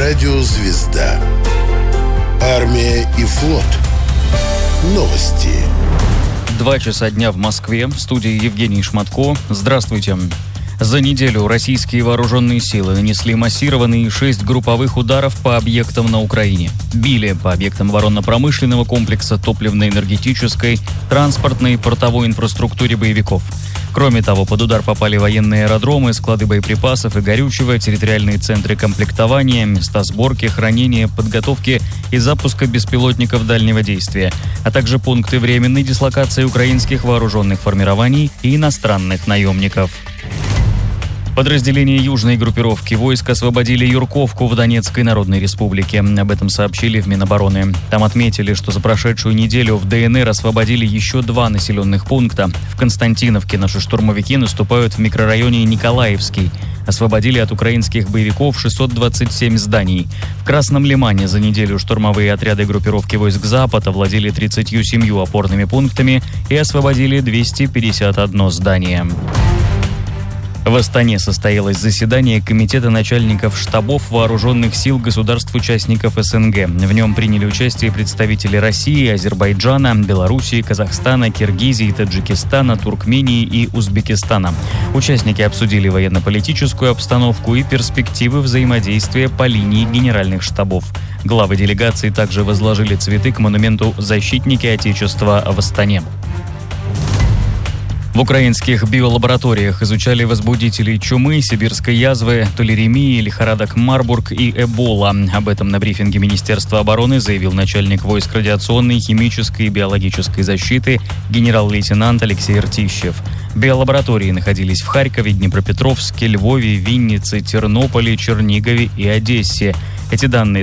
Радио «Звезда». Армия и флот. Новости. 2 часа дня в Москве. В студии Евгений Шматко. Здравствуйте. За неделю российские вооруженные силы нанесли массированные 6 групповых ударов по объектам на Украине. Били по объектам оборонно-промышленного комплекса, топливно-энергетической, транспортной и портовой инфраструктуре боевиков. Кроме того, под удар попали военные аэродромы, склады боеприпасов и горючего, территориальные центры комплектования, места сборки, хранения, подготовки и запуска беспилотников дальнего действия, а также пункты временной дислокации украинских вооруженных формирований и иностранных наемников. Подразделения южной группировки войск освободили Юрковку в Донецкой Народной Республике. Об этом сообщили в Минобороны. Там отметили, что за прошедшую неделю в ДНР освободили еще 2 населенных пункта. В Константиновке наши штурмовики наступают в микрорайоне Николаевский. Освободили от украинских боевиков 627 зданий. В Красном Лимане за неделю штурмовые отряды группировки войск «Запад» овладели 37 опорными пунктами и освободили 251 здание. В Астане состоялось заседание Комитета начальников штабов вооруженных сил государств-участников СНГ. В нем приняли участие представители России, Азербайджана, Белоруссии, Казахстана, Киргизии, Таджикистана, Туркмении и Узбекистана. Участники обсудили военно-политическую обстановку и перспективы взаимодействия по линии генеральных штабов. Главы делегаций также возложили цветы к монументу «Защитники Отечества» в Астане. В украинских биолабораториях изучали возбудителей чумы, сибирской язвы, толеремии, лихорадок Марбург и Эбола. Об этом на брифинге Министерства обороны заявил начальник войск радиационной, химической и биологической защиты генерал-лейтенант Алексей Ртищев. Биолаборатории находились в Харькове, Днепропетровске, Львове, Виннице, Тернополе, Чернигове и Одессе. Эти данные